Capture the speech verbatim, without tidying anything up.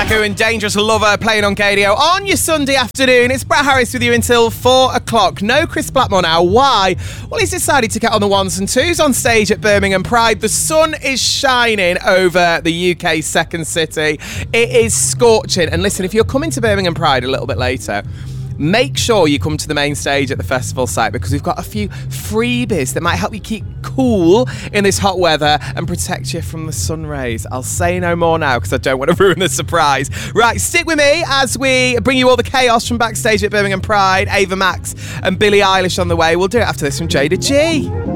Seku and Dangerous Lover playing on K D O on your Sunday afternoon. It's Brett Harris with you until four o'clock. No Chris Blackmore now. Why? Well, he's decided to get on the ones and twos on stage at Birmingham Pride. The sun is shining over the U K's second city. It is scorching. And listen, if you're coming to Birmingham Pride a little bit later, make sure you come to the main stage at the festival site because we've got a few freebies that might help you keep cool in this hot weather and protect you from the sun rays. I'll say no more now because I don't want to ruin the surprise. Right, stick with me as we bring you all the chaos from backstage at Birmingham Pride. Ava Max and Billie Eilish on the way. We'll do it after this from Jada G.